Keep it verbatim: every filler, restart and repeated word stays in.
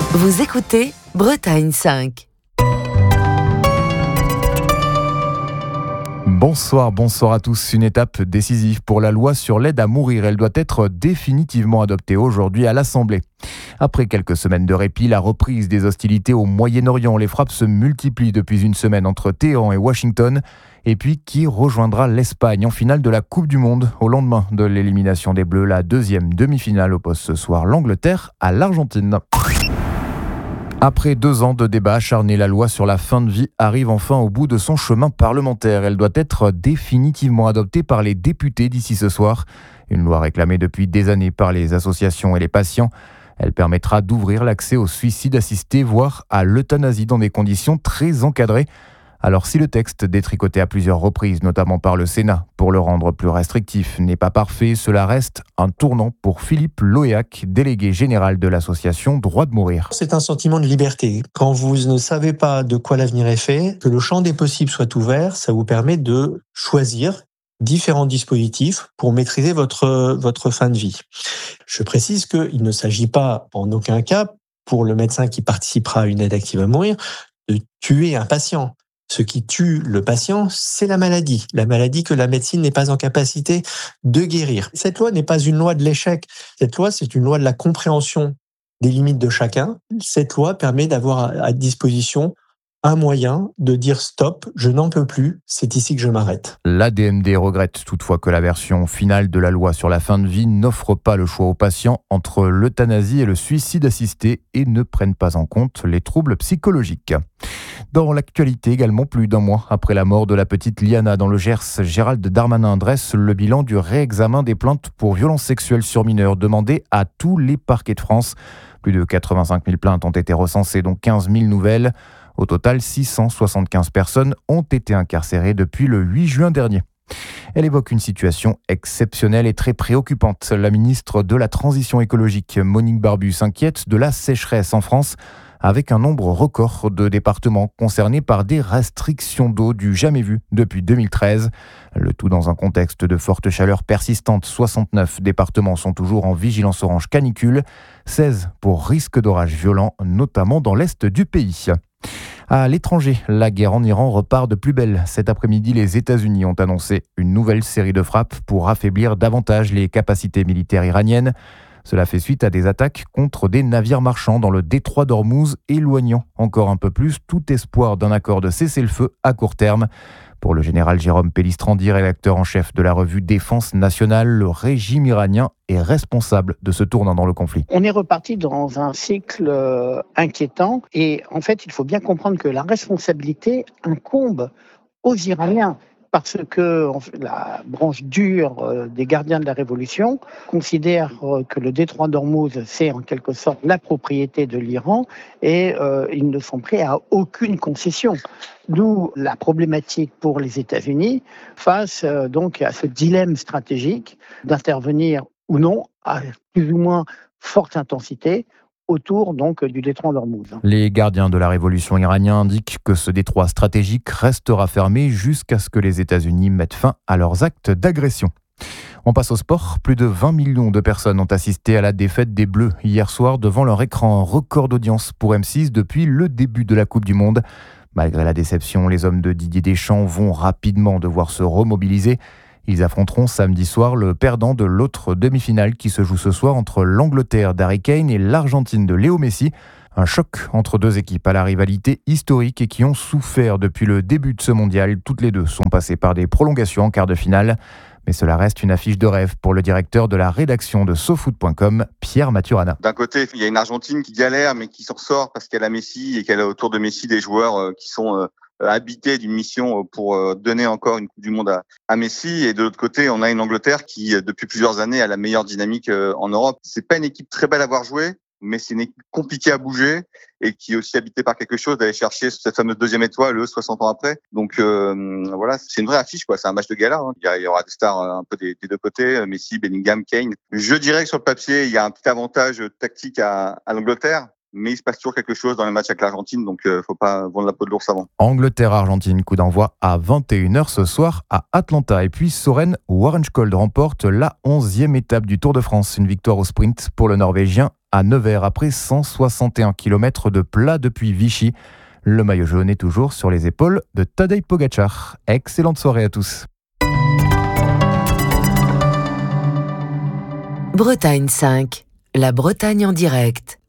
Vous écoutez Bretagne cinq. Bonsoir, bonsoir à tous. Une étape décisive pour la loi sur l'aide à mourir. Elle doit être définitivement adoptée aujourd'hui à l'Assemblée. Après quelques semaines de répit, la reprise des hostilités au Moyen-Orient. Les frappes se multiplient depuis une semaine entre Téhéran et Washington. Et puis, qui rejoindra l'Espagne en finale de la Coupe du Monde au lendemain de l'élimination des Bleus? La deuxième demi-finale oppose ce soir l'Angleterre à l'Argentine. Après deux ans de débats acharnés, la loi sur la fin de vie arrive enfin au bout de son chemin parlementaire. Elle doit être définitivement adoptée par les députés d'ici ce soir. Une loi réclamée depuis des années par les associations et les patients. Elle permettra d'ouvrir l'accès au suicide assisté, voire à l'euthanasie dans des conditions très encadrées. Alors si le texte, détricoté à plusieurs reprises, notamment par le Sénat, pour le rendre plus restrictif, n'est pas parfait, cela reste un tournant pour Philippe Loéac, délégué général de l'association Droit de mourir. C'est un sentiment de liberté. Quand vous ne savez pas de quoi l'avenir est fait, que le champ des possibles soit ouvert, ça vous permet de choisir différents dispositifs pour maîtriser votre, votre fin de vie. Je précise qu'il ne s'agit pas, en aucun cas, pour le médecin qui participera à une aide active à mourir, de tuer un patient. Ce qui tue le patient, c'est la maladie. La maladie que la médecine n'est pas en capacité de guérir. Cette loi n'est pas une loi de l'échec. Cette loi, c'est une loi de la compréhension des limites de chacun. Cette loi permet d'avoir à disposition un moyen de dire stop, je n'en peux plus, c'est ici que je m'arrête. L'A D M D regrette toutefois que la version finale de la loi sur la fin de vie n'offre pas le choix aux patients entre l'euthanasie et le suicide assisté et ne prenne pas en compte les troubles psychologiques. Dans l'actualité également, plus d'un mois après la mort de la petite Liana dans le Gers, Gérald Darmanin dresse le bilan du réexamen des plaintes pour violences sexuelles sur mineurs demandées à tous les parquets de France. Plus de quatre-vingt-cinq mille plaintes ont été recensées, dont quinze mille nouvelles. Au total, six cent soixante-quinze personnes ont été incarcérées depuis le huit juin dernier. Elle évoque une situation exceptionnelle et très préoccupante. La ministre de la Transition écologique, Monique Barbu, s'inquiète de la sécheresse en France, avec un nombre record de départements concernés par des restrictions d'eau du jamais vu depuis deux mille treize. Le tout dans un contexte de forte chaleur persistante. soixante-neuf départements sont toujours en vigilance orange canicule, seize pour risque d'orage violent, notamment dans l'est du pays. À l'étranger, la guerre en Iran repart de plus belle. Cet après-midi, les États-Unis ont annoncé une nouvelle série de frappes pour affaiblir davantage les capacités militaires iraniennes. Cela fait suite à des attaques contre des navires marchands dans le détroit d'Ormuz, éloignant encore un peu plus tout espoir d'un accord de cessez-le-feu à court terme. Pour le général Jérôme Pellistrandi, rédacteur en chef de la revue Défense nationale, le régime iranien est responsable de ce tournant dans le conflit. On est reparti dans un cycle euh, inquiétant et en fait, il faut bien comprendre que la responsabilité incombe aux Iraniens. Parce que la branche dure des gardiens de la Révolution considère que le détroit d'Ormuz, c'est en quelque sorte la propriété de l'Iran et euh, ils ne sont prêts à aucune concession. D'où la problématique pour les États-Unis face euh, donc à ce dilemme stratégique d'intervenir ou non à plus ou moins forte intensité autour donc du détroit d'Ormuz. Les gardiens de la révolution iranienne indiquent que ce détroit stratégique restera fermé jusqu'à ce que les États-Unis mettent fin à leurs actes d'agression. On passe au sport. Plus de vingt millions de personnes ont assisté à la défaite des Bleus hier soir devant leur écran. Record d'audience pour M six depuis le début de la Coupe du Monde. Malgré la déception, les hommes de Didier Deschamps vont rapidement devoir se remobiliser. Ils affronteront samedi soir le perdant de l'autre demi-finale qui se joue ce soir entre l'Angleterre d'Harry Kane et l'Argentine de Léo Messi. Un choc entre deux équipes à la rivalité historique et qui ont souffert depuis le début de ce mondial. Toutes les deux sont passées par des prolongations en quart de finale. Mais cela reste une affiche de rêve pour le directeur de la rédaction de sofoot point com, Pierre Maturana. D'un côté, il y a une Argentine qui galère mais qui s'en sort parce qu'elle a Messi et qu'elle a autour de Messi des joueurs qui sont habités d'une mission pour donner encore une Coupe du Monde à, à Messi. Et de l'autre côté, on a une Angleterre qui, depuis plusieurs années, a la meilleure dynamique en Europe. C'est pas une équipe très belle à voir jouer, mais c'est une équipe compliquée à bouger et qui est aussi habitée par quelque chose d'aller chercher cette fameuse deuxième étoile, eux, soixante ans après. Donc euh, voilà, c'est une vraie affiche, quoi. C'est un match de gala. Hein. Il y aura des stars un peu des, des deux côtés, Messi, Bellingham, Kane. Je dirais que sur le papier, il y a un petit avantage tactique à, à l'Angleterre. Mais il se passe toujours quelque chose dans les matchs avec l'Argentine, donc il euh, ne faut pas vendre la peau de l'ours avant. Angleterre-Argentine, coup d'envoi à vingt et une heures ce soir à Atlanta. Et puis Søren Warenskolde remporte la onzième étape du Tour de France. Une victoire au sprint pour le Norvégien à Nevers après cent soixante et un kilomètres de plat depuis Vichy. Le maillot jaune est toujours sur les épaules de Tadej Pogačar. Excellente soirée à tous. Bretagne cinq, la Bretagne en direct.